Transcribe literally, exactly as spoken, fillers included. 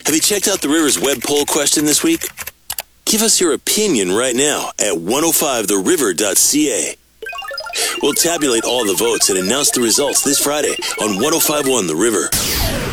Have you checked out the River's web poll question this week? Give us your opinion right now at one oh five the river dot c a. We'll tabulate all the votes and announce the results this Friday on one oh five point one The River.